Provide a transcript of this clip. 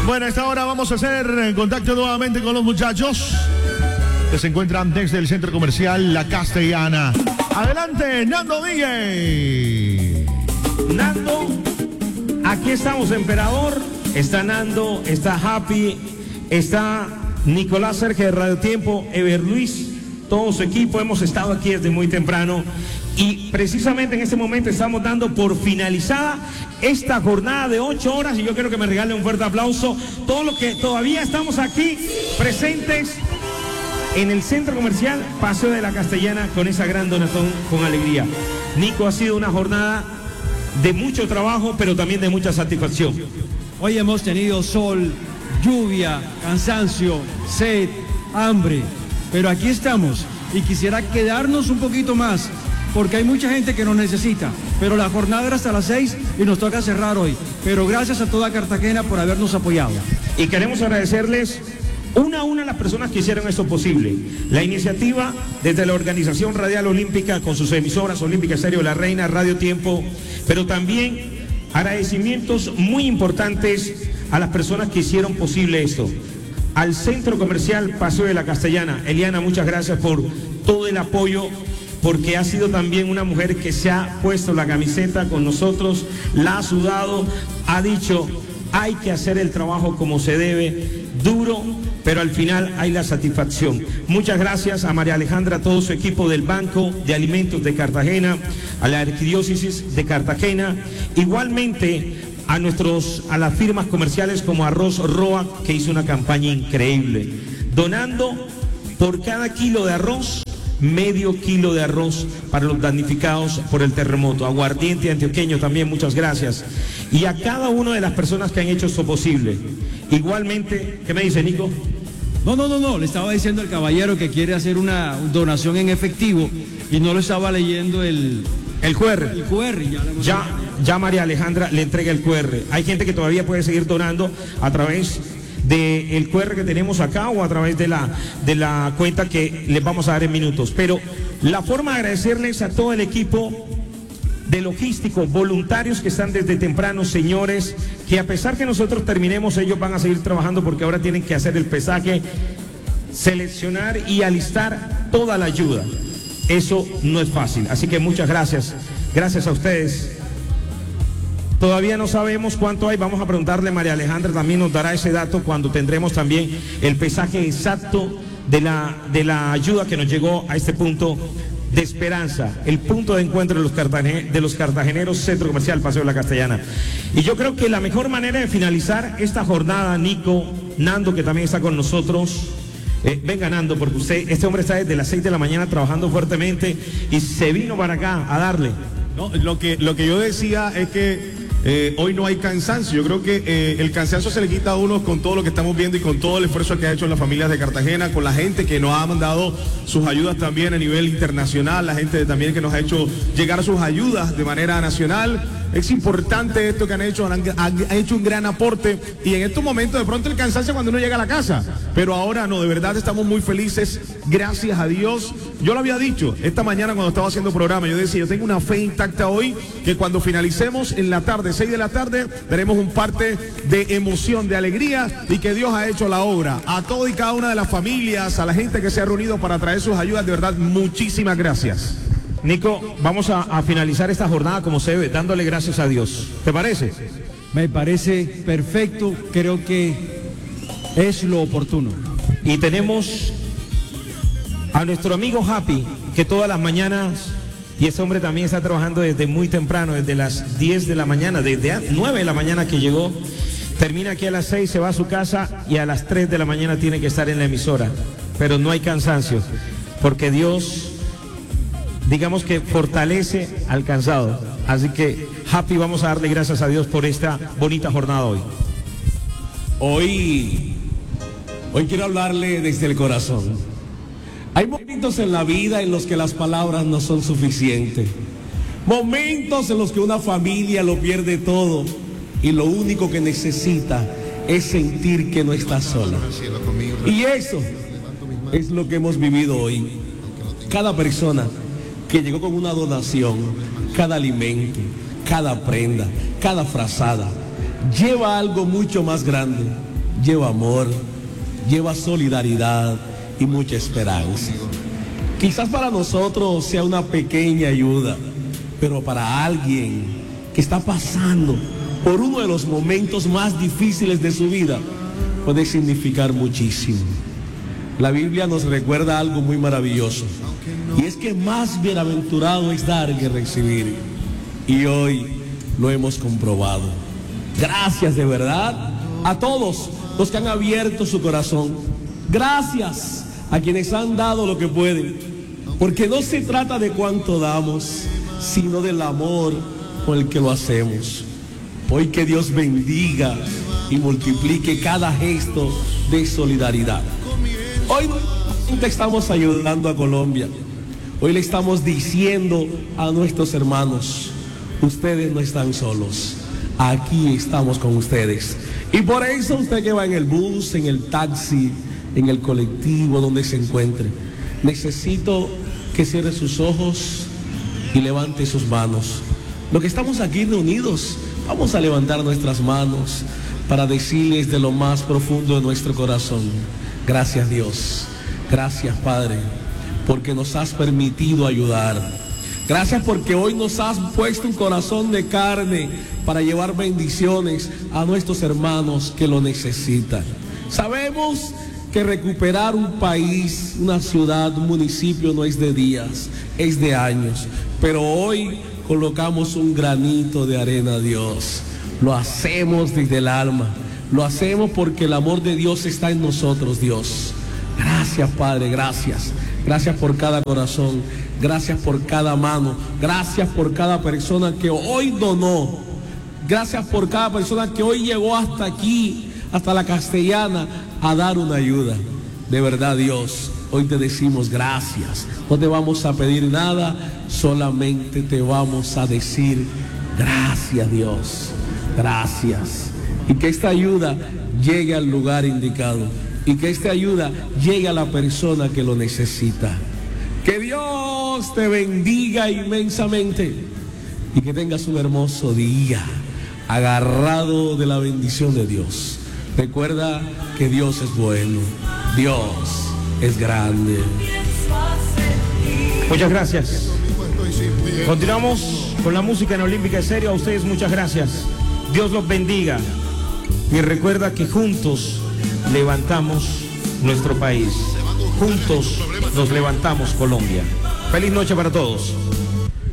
Bueno, a esta hora vamos a hacer contacto nuevamente con los muchachos que se encuentran desde el centro comercial La Castellana. Adelante, Nando DJ. Nando, aquí estamos, emperador. Está Nando, está Happy, está Nicolás Sergio de Radio Tiempo, Ever Luis, todo su equipo. Hemos estado aquí desde muy temprano y precisamente en este momento estamos dando por finalizada esta jornada de 8 horas y yo quiero que me regalen un fuerte aplauso todos los que todavía estamos aquí presentes en el centro comercial Paseo de la Castellana con esa gran donación con alegría. Nico, ha sido una jornada de mucho trabajo pero también de mucha satisfacción. Hoy hemos tenido sol, lluvia, cansancio, sed, hambre, pero aquí estamos y quisiera quedarnos un poquito más porque hay mucha gente que nos necesita, pero la jornada era hasta las 6 y nos toca cerrar hoy, pero gracias a toda Cartagena por habernos apoyado. Y queremos agradecerles una a una a las personas que hicieron esto posible. La iniciativa desde la Organización Radial Olímpica con sus emisoras Olímpica Estéreo La Reina, Radio Tiempo, pero también agradecimientos muy importantes a las personas que hicieron posible esto. Al Centro Comercial Paseo de la Castellana, Eliana, muchas gracias por todo el apoyo, porque ha sido también una mujer que se ha puesto la camiseta con nosotros, la ha sudado, ha dicho, hay que hacer el trabajo como se debe, duro, pero al final hay la satisfacción. Muchas gracias a María Alejandra, a todo su equipo del Banco de Alimentos de Cartagena, a la Arquidiócesis de Cartagena, igualmente a las firmas comerciales como Arroz Roa, que hizo una campaña increíble, donando por cada kilo de arroz, medio kilo de arroz para los damnificados por el terremoto. Aguardiente antioqueño también, muchas gracias. Y a cada una de las personas que han hecho esto posible. Igualmente, ¿qué me dice, Nico? No, le estaba diciendo al caballero que quiere hacer una donación en efectivo y no lo estaba leyendo el QR. El QR, ya María Alejandra le entrega el QR. Hay gente que todavía puede seguir donando a través del QR que tenemos acá o a través de la cuenta que les vamos a dar en minutos. Pero la forma de agradecerles a todo el equipo de logísticos, voluntarios que están desde temprano, señores, que a pesar que nosotros terminemos, ellos van a seguir trabajando porque ahora tienen que hacer el pesaje, seleccionar y alistar toda la ayuda. Eso no es fácil, así que muchas gracias. Gracias a ustedes. Todavía no sabemos cuánto hay, vamos a preguntarle a María Alejandra, también nos dará ese dato cuando tendremos también el pesaje exacto de la ayuda que nos llegó a este punto de esperanza, el punto de encuentro de los cartageneros, Centro Comercial Paseo de la Castellana. Y yo creo que la mejor manera de finalizar esta jornada, Nico, Nando, que también está con nosotros, venga Nando, porque este hombre está desde las 6 de la mañana trabajando fuertemente y se vino para acá a darle. No, lo que yo decía es que hoy no hay cansancio. Yo creo que el cansancio se le quita a uno con todo lo que estamos viendo y con todo el esfuerzo que ha hecho las familias de Cartagena, con la gente que nos ha mandado sus ayudas también a nivel internacional, la gente también que nos ha hecho llegar sus ayudas de manera nacional. Es importante esto que han hecho un gran aporte y en estos momentos de pronto el cansancio cuando uno llega a la casa, pero ahora no, de verdad estamos muy felices, gracias a Dios. Yo lo había dicho esta mañana cuando estaba haciendo programa, yo decía, yo tengo una fe intacta hoy que cuando finalicemos en la tarde, 6 de la tarde, veremos un parte de emoción, de alegría y que Dios ha hecho la obra. A todo y cada una de las familias, a la gente que se ha reunido para traer sus ayudas, de verdad, muchísimas gracias. Nico, vamos a finalizar esta jornada como se debe, dándole gracias a Dios. ¿Te parece? Me parece perfecto, creo que es lo oportuno. Y tenemos a nuestro amigo Happy, que todas las mañanas, y ese hombre también está trabajando desde muy temprano, desde las 10 de la mañana, desde 9 de la mañana que llegó, termina aquí a las 6, se va a su casa y a las 3 de la mañana tiene que estar en la emisora. Pero no hay cansancio, porque Dios, digamos que fortalece al cansado. Así que, Happy, vamos a darle gracias a Dios por esta bonita jornada hoy. Hoy quiero hablarle desde el corazón. Hay momentos en la vida en los que las palabras no son suficientes. Momentos en los que una familia lo pierde todo y lo único que necesita es sentir que no está sola. Y eso es lo que hemos vivido hoy. Cada persona que llegó con una donación, cada alimento, cada prenda, cada frazada, lleva algo mucho más grande. lleva amor, lleva solidaridad y mucha esperanza. Quizás para nosotros sea una pequeña ayuda, pero para alguien que está pasando por uno de los momentos más difíciles de su vida, puede significar muchísimo. La Biblia nos recuerda algo muy maravilloso, y es que más bienaventurado es dar que recibir, y hoy lo hemos comprobado. Gracias de verdad a todos los que han abierto su corazón. Gracias a quienes han dado lo que pueden, porque no se trata de cuánto damos, sino del amor con el que lo hacemos. Hoy que Dios bendiga y multiplique cada gesto de solidaridad. Hoy no estamos ayudando a Colombia, hoy le estamos diciendo a nuestros hermanos: ustedes no están solos, aquí estamos con ustedes. Y por eso usted que va en el bus, en el taxi, en el colectivo, donde se encuentre, necesito que cierre sus ojos y levante sus manos. Los que estamos aquí reunidos, vamos a levantar nuestras manos para decirles de lo más profundo de nuestro corazón: gracias Dios, gracias Padre, porque nos has permitido ayudar. Gracias porque hoy nos has puesto un corazón de carne para llevar bendiciones a nuestros hermanos que lo necesitan. Sabemos que recuperar un país, una ciudad, un municipio no es de días, es de años. Pero hoy colocamos un granito de arena a Dios. Lo hacemos desde el alma. Lo hacemos porque el amor de Dios está en nosotros, Dios. Gracias, Padre, gracias. Gracias por cada corazón. Gracias por cada mano. Gracias por cada persona que hoy donó. Gracias por cada persona que hoy llegó hasta aquí, hasta la Castellana, a dar una ayuda. De verdad, Dios, hoy te decimos gracias. No te vamos a pedir nada, solamente te vamos a decir gracias, Dios. Gracias. Y que esta ayuda llegue al lugar indicado. Y que esta ayuda llegue a la persona que lo necesita. Que Dios te bendiga inmensamente. Y que tengas un hermoso día, agarrado de la bendición de Dios. Recuerda que Dios es bueno. Dios es grande. Muchas gracias. Continuamos con la música en Olímpica Estéreo. A ustedes muchas gracias. Dios los bendiga. Y recuerda que juntos levantamos nuestro país. Juntos nos levantamos Colombia. Feliz noche para todos.